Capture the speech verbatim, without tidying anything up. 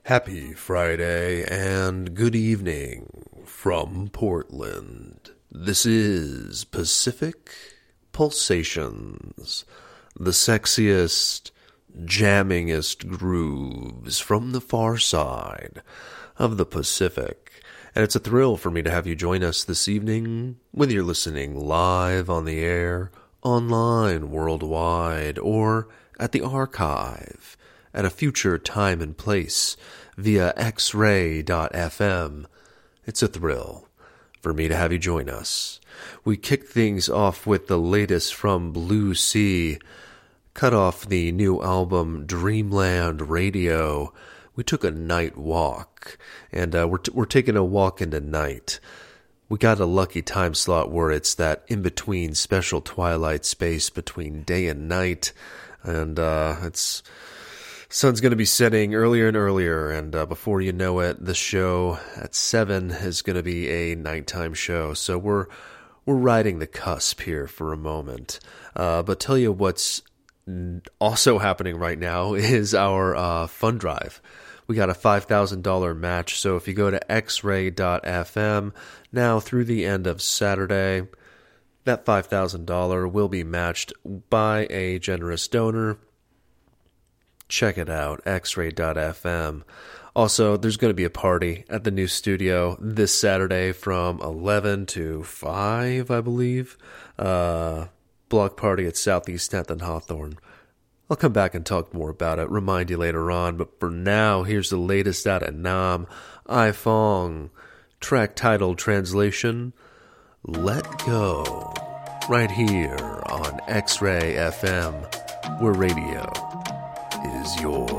Happy Friday and good evening from Portland. This is Pacific Pulsations, the sexiest, jammingest grooves from the far side of the Pacific. And it's a thrill for me to have you join us this evening, whether you're listening live on the air, online worldwide, or at the archive at a future time and place via x ray dot f m. It's a thrill for me to have you join us. We kick things off with the latest from Blue Sea, cut off the new album Dreamland Radio. We took a night walk, and uh, we're, t- we're taking a walk into night. We got a lucky time slot where it's that in-between special twilight space between day and night, and uh, it's... sun's going to be setting earlier and earlier, and uh, before you know it, the show at seven is going to be a nighttime show. So we're we're riding the cusp here for a moment. Uh, but tell you what's also happening right now is our uh, fund drive. We got a five thousand dollars match, so if you go to x ray dot f m now through the end of Saturday, that five thousand dollars will be matched by a generous donor. Check it out, x ray dot f m. Also, there's going to be a party at the new studio this Saturday from eleven to five, I believe. Uh, block party at Southeast tenth and Hawthorne. I'll come back and talk more about it, remind you later on. But for now, here's the latest out of Nam, I Fong. Track title translation, Let Go. Right here on X-Ray F M, where radio is yours.